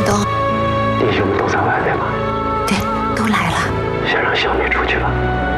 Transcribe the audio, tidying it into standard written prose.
弟兄们都在外面吗？ 对，都来了。 先让小女出去吧。